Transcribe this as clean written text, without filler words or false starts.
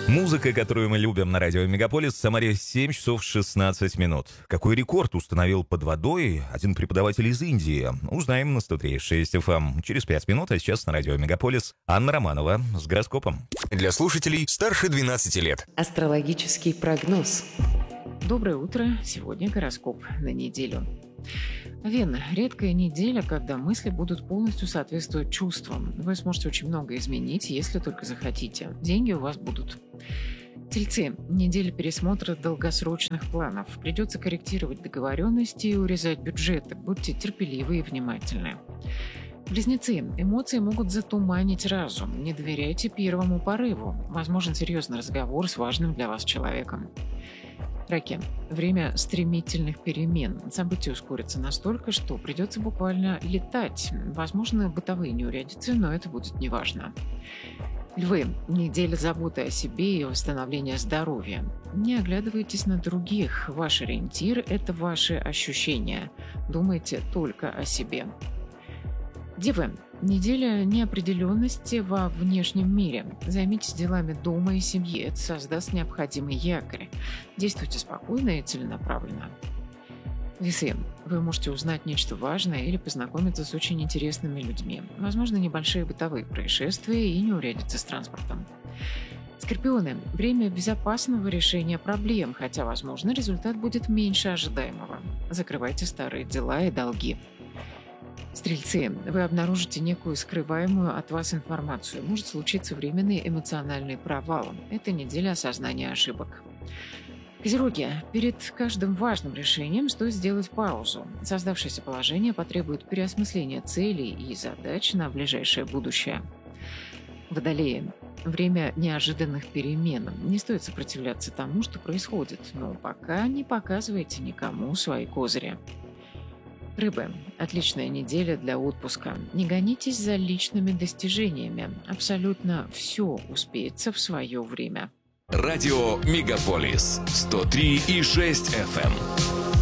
Музыка, которую мы любим на радио Мегаполис, в Самаре 7 часов 16 минут. Какой рекорд установил под водой один преподаватель из Индии? Узнаем на 103.6 FM через 5 минут, а сейчас на радио Мегаполис Анна Романова с гороскопом. Для слушателей старше 12 лет. Астрологический прогноз. Доброе утро. Сегодня гороскоп на неделю. Овен. Редкая неделя, когда мысли будут полностью соответствовать чувствам. Вы сможете очень много изменить, если только захотите. Деньги у вас будут. Тельцы. Неделя пересмотра долгосрочных планов. Придется корректировать договоренности и урезать бюджеты. Будьте терпеливы и внимательны. Близнецы. Эмоции могут затуманить разум. Не доверяйте первому порыву. Возможен серьезный разговор с важным для вас человеком. Раки. Время стремительных перемен. События ускорятся настолько, что придется буквально летать. Возможно, бытовые неурядицы, но это будет неважно. Львы. Неделя заботы о себе и восстановления здоровья. Не оглядывайтесь на других. Ваш ориентир – это ваши ощущения. Думайте только о себе. Девы. Неделя неопределенности во внешнем мире. Займитесь делами дома и семьи. Это создаст необходимый якорь. Действуйте спокойно и целенаправленно. Весы. Вы можете узнать нечто важное или познакомиться с очень интересными людьми. Возможно, небольшие бытовые происшествия и неурядицы с транспортом. Скорпионы. Время безопасного решения проблем, хотя, возможно, результат будет меньше ожидаемого. Закрывайте старые дела и долги. Стрельцы. Вы обнаружите некую скрываемую от вас информацию. Может случиться временный эмоциональный провал. Это неделя осознания ошибок. Козероги. Перед каждым важным решением стоит сделать паузу. Создавшееся положение потребует переосмысления целей и задач на ближайшее будущее. Водолеи. Время неожиданных перемен. Не стоит сопротивляться тому, что происходит, но пока не показывайте никому свои козыри. Рыбы. Отличная неделя для отпуска. Не гонитесь за личными достижениями. Абсолютно все успеется в свое время. Радио Мегаполис 103,6 FM.